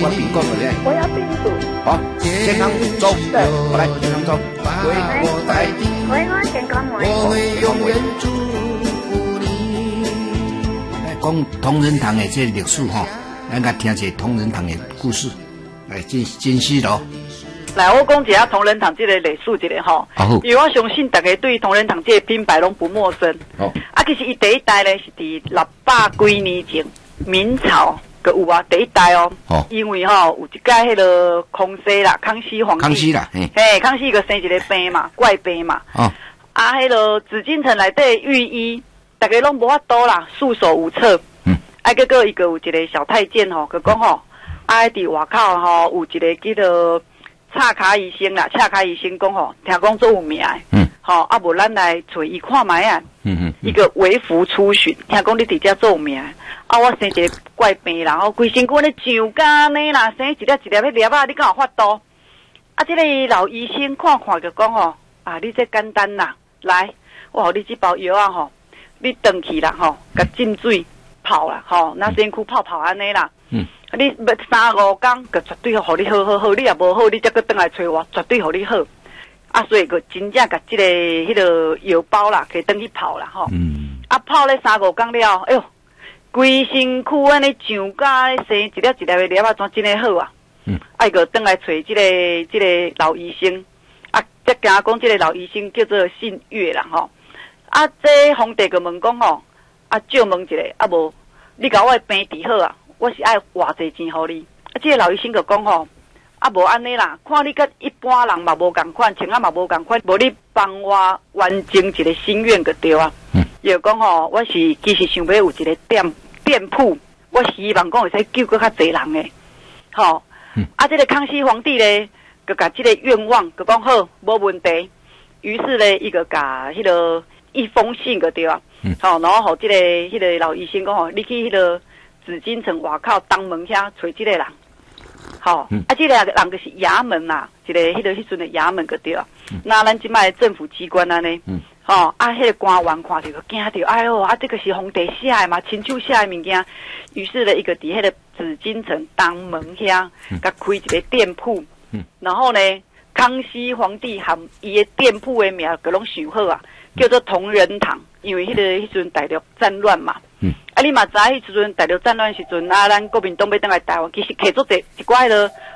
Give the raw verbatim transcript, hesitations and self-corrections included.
我苹果不对。 我要病毒。 好，健康走，我来健康走。 喂，喂，我健康妹。 我会永远祝福你。 讲同仁堂的这历史哈，咱甲听一下同仁堂的故事，来真真实咯。 来，我讲一下同仁堂这个历史一个吼，因为我相信大家对同仁堂这个品牌拢不陌生。 哦， 啊，其实伊第一代咧是伫六百几年前，明朝个有啊，第一代哦。哦。因为吼有一届迄个康熙啦，康熙皇帝。 康熙啦，嘿。 嘿，康熙个生一个病嘛，怪病嘛。哦。啊，迄个紫禁城内底御医，大家拢无法度啦，束手无策。嗯。啊，结果伊个有一个小太监吼，佢讲吼，啊，伫外口吼有一个叫做。蔡卡医生啦，蔡卡医生讲吼，听讲做有名，嗯，吼、哦，啊无咱来找伊看卖啊，嗯嗯，一个微服出巡，听讲你伫遮做有名，啊，我生一个怪病啦，吼，规身躯咧上干呢啦，生一粒一粒迄粒啊，你敢有法度？啊，这个老医生看看就讲吼，啊，你这简单啦，来，我互你这包药啊吼，你转去啦吼，甲浸水泡啦吼，那身躯泡泡安尼啦，嗯。你三五天，就绝对互你好好好，你也无好，你再搁转来找我，绝对互你好。啊，所以个真正甲即、這個迄、那个药包啦，可以转去泡啦吼。嗯。啊，泡咧三五天了，哎呦，规身躯安尼上甲咧生一粒一粒的粒啊，怎真诶好啊？嗯。啊，个转来找即、這個即、這個老醫生，啊，则惊讲即個老醫生叫做姓岳啦吼。啊，這皇帝個問講吼，啊，借問一下，啊無，你甲我病治好啊？我是爱偌济钱互你，啊！这个老医生就讲吼，啊无安尼啦，看你甲一般人嘛无共款，情啊嘛无共款，无你帮我完成一个心愿就对啊。嗯。又讲吼，我是其实想要有一个店店铺，我希望讲会使救搁较济人诶，吼。嗯。啊，这个康熙皇帝咧，就甲这个愿望，就讲好，无问题。于是咧，伊就甲迄个一封信就对啊。嗯。好，然后互这个迄个老医生讲吼，你去迄个。紫禁城外口东门遐找即个人，吼、嗯，啊，即、這個人就是衙門啦，一個迄個迄陣的衙門個對啊。嗯、那咱即擺政府機關安尼，嗯，吼，啊，迄個官員看到個驚到，哎呦，啊，這個是皇帝寫的嘛，親手寫的物件。於是咧，伊個佇迄個紫禁城東門遐，甲、嗯、開一個店鋪，嗯，然後呢，康熙皇帝含伊個店鋪的名個攏想好啊，叫做同仁堂，因為迄、那個迄陣大陸戰亂嘛。嗯，啊，你嘛知迄時陣大陸戰亂時陣啊，咱國民黨要登來台灣，其實摕做者一寡迄個